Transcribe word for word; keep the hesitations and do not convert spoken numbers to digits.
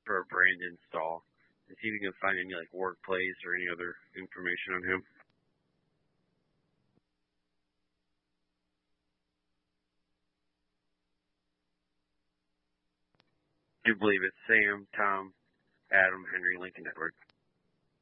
for a Brandon Stahl and see if you can find any like workplace or any other information on him. I do believe it's Sam, Tom, Adam, Henry, Lincoln, Edward.